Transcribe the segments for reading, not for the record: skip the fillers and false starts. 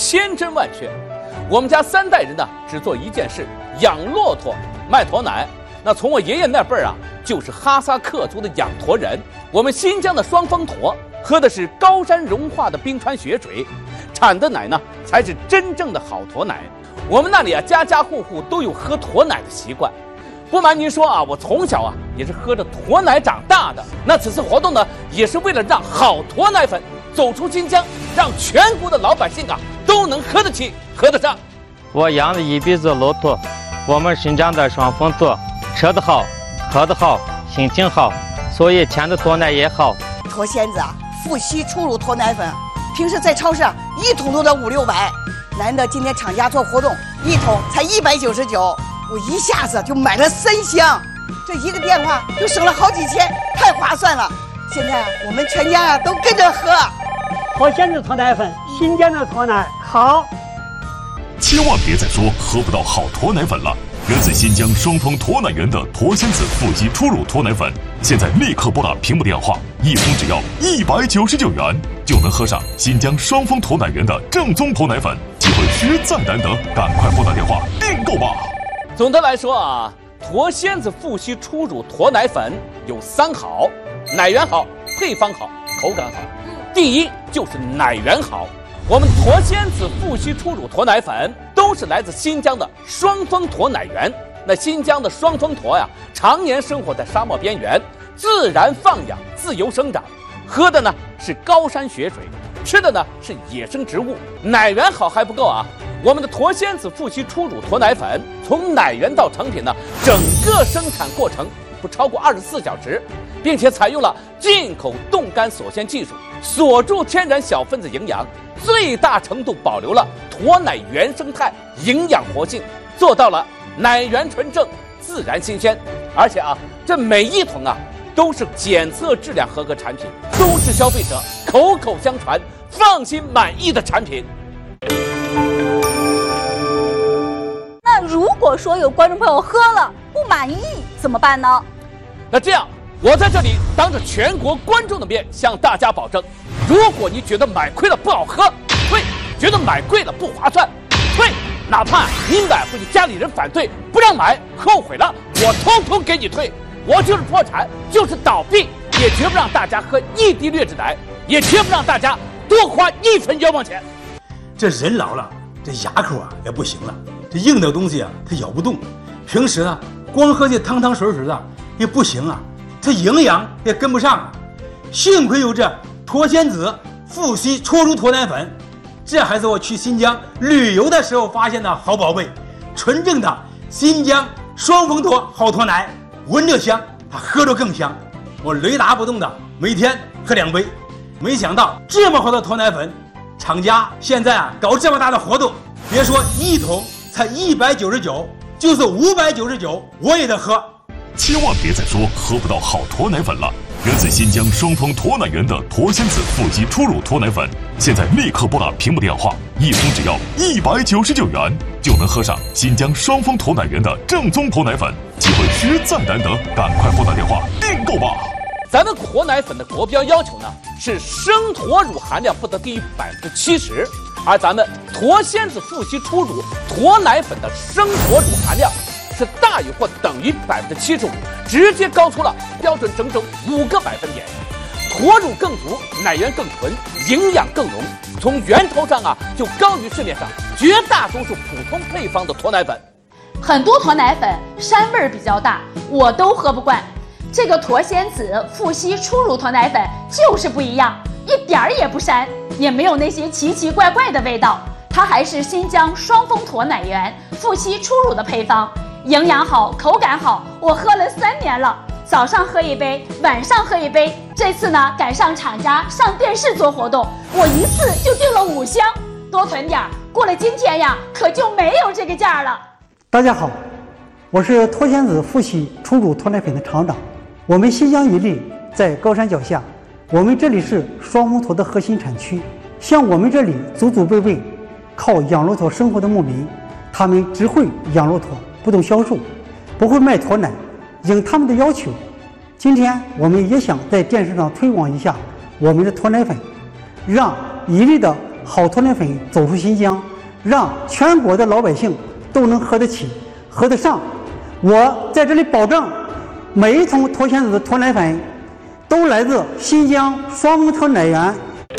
千真万确。我们家3代人呢，只做一件事：养骆驼、卖驼奶。那从我爷爷那辈儿啊，就是哈萨克族的养驼人。我们新疆的双峰驼喝的是高山融化的冰川雪水，产的奶呢才是真正的好驼奶。我们那里啊，家家户户都有喝驼奶的习惯。不瞒您说啊，我从小啊也是喝着驼奶长大的。那此次活动呢，也是为了让好驼奶粉走出新疆，让全国的老百姓啊都能喝得起、喝得上。 我养了一辈子骆驼，我们新疆的双峰驼，吃得好，喝得好，心情好，所以产的驼奶也好。 驼仙子啊，富硒初乳驼奶粉，平时在超市1桶都得500、600，难得今天厂家做活动，1桶才199，我一下子就买了3箱，这一个电话就省了好几千，太划算了。现在我们全家都跟着喝。 驼仙子驼奶粉，新疆的驼奶好。 千万别再说喝不到好驼奶粉了。源自新疆双峰驼奶园的驼仙子富硒初乳驼奶粉，现在立刻拨打屏幕电话，1桶只要199元，就能喝上新疆双峰驼奶园的正宗驼奶粉，机会实在难得，赶快拨打电话订购吧。 总的来说啊，驼仙子富硒初乳驼奶粉有3好：奶源好、配方好、口感好。第一就是奶源好。我们驼仙子富硒初乳驼奶粉都是来自新疆的双峰驼奶源。那新疆的双峰驼呀，常年生活在沙漠边缘，自然放养，自由生长，喝的呢是高山雪水，吃的呢是野生植物。奶源好还不够啊，我们的驼仙子富硒初乳驼奶粉从奶源到成品呢，整个生产过程不超过24小时，并且采用了进口冻干锁鲜技术，锁住天然小分子营养，最大程度保留了驼奶原生态营养活性，做到了奶源纯正、自然新鲜。而且啊，这每1桶啊都是检测质量合格产品，都是消费者口口相传、放心满意的产品。 那如果说有观众朋友喝了不满意怎么办呢？ 那这样，我在这里当着全国观众的面向大家保证，如果你觉得买亏了不好喝，退；觉得买贵了不划算，退。哪怕你买回去家里人反对不让买，后悔了，我统统给你退。我就是破产，就是倒闭，也绝不让大家喝1滴劣质奶，也绝不让大家多花1分冤枉钱。 这人老了，这牙口啊也不行了，这硬的东西啊它咬不动，平时呢光喝这汤汤水水的也不行啊，这营养也跟不上啊。幸亏有这驼仙子富硒初乳驼奶粉，这还是我去新疆旅游的时候发现的好宝贝，纯正的新疆双峰驼好驼奶，闻着香，它喝着更香。我雷打不动的每天喝2杯，没想到这么好的驼奶粉，厂家现在啊搞这么大的活动，别说1桶才199，就是599我也得喝。 千万别再说喝不到好驼奶粉了。源自新疆双峰驼奶园的驼仙子富硒初乳驼奶粉，现在立刻拨打屏幕电话，1桶只要199元，就能喝上新疆双峰驼奶园的正宗驼奶粉，机会实在难得，赶快拨打电话订购吧。 咱们驼奶粉的国标要求呢是生驼乳含量不得低于70%，而咱们驼仙子富硒初乳驼奶粉的生驼乳含量是大于或等于75%，直接高出了标准整整5个百分点。驼乳更足，奶源更纯，营养更浓，从源头上啊就高于市面上绝大多数普通配方的驼奶粉。 很多驼奶粉膻味比较大，我都喝不惯。这个驼仙子富硒初乳驼奶粉就是不一样，一点儿也不膻，也没有那些奇奇怪怪的味道。它还是新疆双峰驼奶源富硒初乳的配方，营养好，口感好，我喝了3年了，早上喝1杯，晚上喝1杯。这次呢赶上厂家上电视做活动，我一次就订了5箱，多囤点，过了今天呀可就没有这个价了。 大家好，我是驼仙子富硒初乳驼奶粉的厂长。我们新疆伊犁在高山脚下，我们这里是双峰驼的核心产区。像我们这里祖祖辈辈靠养骆驼生活的牧民，他们只会养骆驼，不懂销售，不会卖驼奶。应他们的要求，今天我们也想在电视上推广一下我们的驼奶粉，让伊犁的好脱奶粉走出新疆，让全国的老百姓都能喝得起、喝得上。我在这里保证，每一桶脱鲜子的脱奶粉都来自新疆双峰头奶源。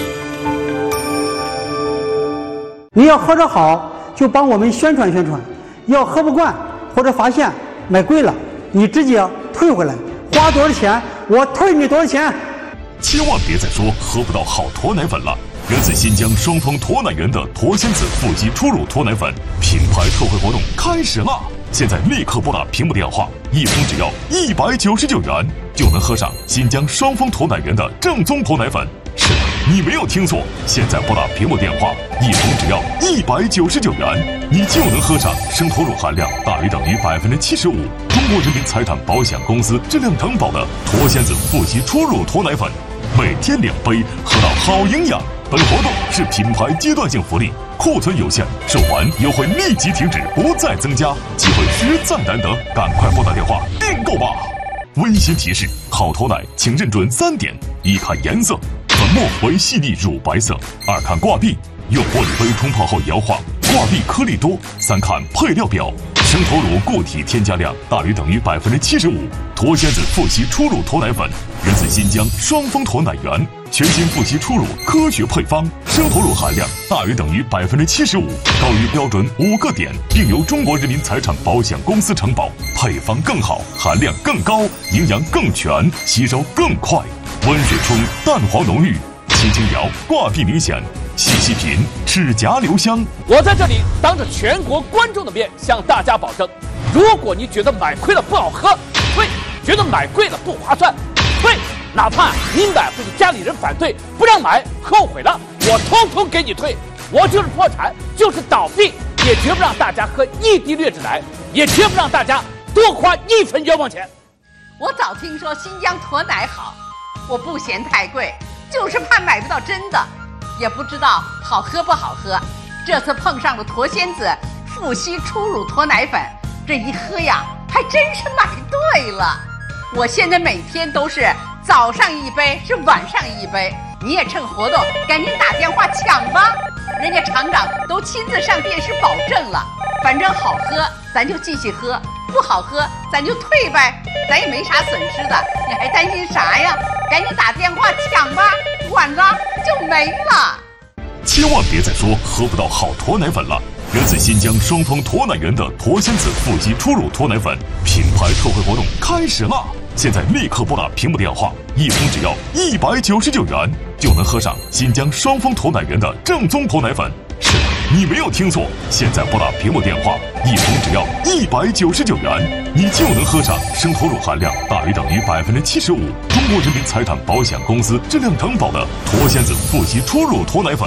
你要喝着好，就帮我们宣传宣传；要喝不惯或者发现买贵了，你直接退回来，花多少钱我退你多少钱。 千万别再说喝不到好脱奶粉了。源自新疆双峰脱奶源的脱鲜子富硒初乳脱奶粉品牌特惠活动开始了！现在立刻拨打屏幕电话，一桶只要199元，就能喝上新疆双峰脱奶源的正宗脱奶粉。是的，你没有听错，现在拨打屏幕电话，一桶只要199元，你就能喝上生脱乳含量大于等于75%，中国人民财产保险公司质量承保的脱鲜子富硒初乳脱奶粉，每天2杯，喝到好营养。本活动是品牌阶段性福利，库存有限，售完优惠立即停止，不再增加，机会实在难得，赶快拨打电话订购吧！温馨提示：好脱奶请认准3点：一看颜色，粉末为细腻乳白色；二看挂壁，用玻璃杯冲泡后摇晃，挂壁颗粒多；三看配料表，生脱乳固体添加量大于等于75%，脱鲜子富硒初乳脱奶粉源自新疆双峰脱奶源，全新富硒初乳科学配方，生脱乳含量大于等于75%，高于标准5个点，并由中国人民财产保险公司承保，配方更好，含量更高，营养更全，吸收更快。温水冲，蛋黄浓郁，轻轻摇，挂壁明显，细细品，齿颊留香。 我在这里当着全国观众的面向大家保证，如果你觉得买亏了不好喝，退；觉得买贵了不划算，退；哪怕你买回去家里人反对不让买，后悔了，我统统给你退。我就是破产，就是倒闭，也绝不让大家喝1滴劣质奶，也绝不让大家多花1分冤枉钱。 我早听说新疆脱奶好，我不嫌太贵，就是怕买不到真的，也不知道好喝不好喝。这次碰上了脱鲜子富硒初乳脱奶粉，这一喝呀，还真是买对了。我现在每天都是早上1杯，是晚上1杯。你也趁活动赶紧打电话抢吧，人家厂长都亲自上电视保证了。反正好喝咱就继续喝，不好喝咱就退呗，咱也没啥损失的，你还担心啥呀？赶紧打电话抢吧，晚了就没了。 千万别再说喝不到好脱奶粉了。源自新疆双峰脱奶源的脱鲜子富硒初乳脱奶粉品牌特惠活动开始了！现在立刻拨打屏幕电话，一桶只要199元，就能喝上新疆双峰脱奶源的正宗脱奶粉。是的，你没有听错，现在拨打屏幕电话，一桶只要199元，你就能喝上生脱乳含量大于等于75%，中国人民财产保险公司质量承保的脱鲜子富硒初乳脱奶粉。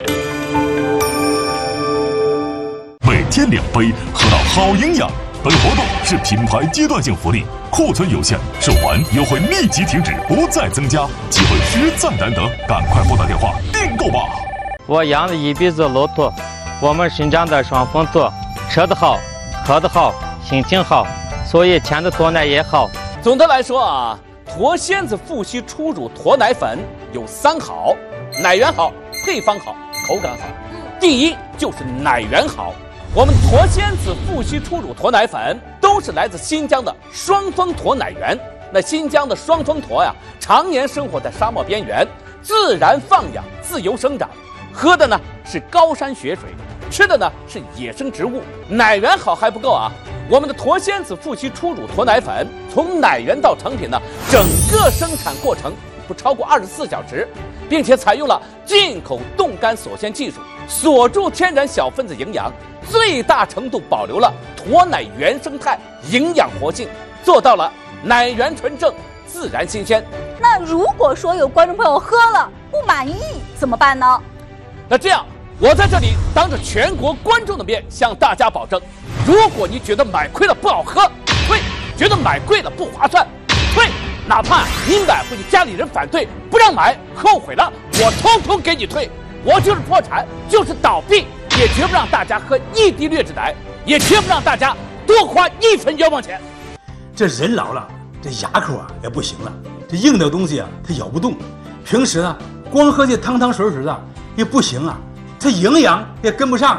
每天2杯，喝到好营养。本活动是品牌阶段性福利，库存有限，售完优惠立即停止，不再增加，机会实在难得，赶快拨打电话订购吧！ 我养的一鼻子骆驼，我们新疆的双峰驼，吃得好，喝得好，心情好，所以钱的脱奶也好。 总的来说啊，脱鲜子富硒初乳脱奶粉有3好：奶源好，配方好，口感好。第一就是奶源好。我们脱鲜子富硒初乳脱奶粉都是来自新疆的双峰驼奶源。那新疆的双峰驼呀，常年生活在沙漠边缘，自然放养，自由生长，喝的呢是高山雪水，吃的呢是野生植物。奶源好还不够啊，我们的脱鲜子富硒初乳脱奶粉从奶源到成品呢，整个生产过程不超过24小时，并且采用了进口冻干锁鲜技术，锁住天然小分子营养，最大程度保留了驼奶原生态营养活性，做到了奶源纯正、自然新鲜。 那如果说有观众朋友喝了不满意怎么办呢？ 那这样，我在这里当着全国观众的面向大家保证，如果你觉得买亏了不好喝，退；觉得买贵了不划算，退；哪怕你买回去家里人反对不让买，后悔了，我统统给你退。我就是破产，就是倒闭，也绝不让大家喝1滴劣质奶，也绝不让大家多花1分冤枉钱。 这人老了，这牙口啊也不行了，这硬的东西啊它咬不动，平时呢光喝这汤汤水水的也不行啊， 它营养也跟不上。